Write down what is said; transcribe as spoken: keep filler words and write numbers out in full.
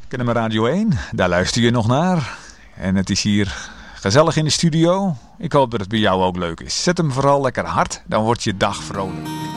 Kennemer Radio één, daar luister je nog naar. En het is hier gezellig in de studio. Ik hoop dat het bij jou ook leuk is. Zet hem vooral lekker hard, dan wordt je dag vrolijk.